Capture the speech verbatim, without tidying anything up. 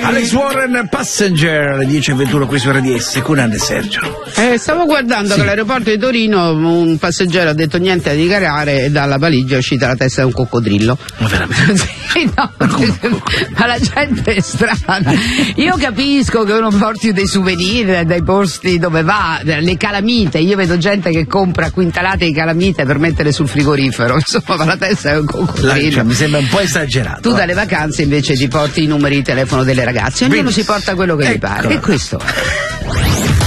Alex Warren, Passenger, alle dieci e ventuno qui su R D S con Anne e Sergio. Eh, stavo guardando sì. che all'aeroporto di Torino un passeggero ha detto niente da dichiarare e dalla valigia è uscita la testa di un coccodrillo. Ma veramente? Sì, no, ma la gente è strana. Io capisco che uno porti dei souvenir dai posti dove va, le calamite, io vedo gente che compra quintalate di calamite per mettere sul frigorifero, insomma, ma la testa è un coccodrillo. Cioè, mi sembra un po' esagerato. Tu dalle vacanze invece ti porti i numeri di telefono delle ragazze, ognuno si porta quello che ecco. gli pare, e questo è.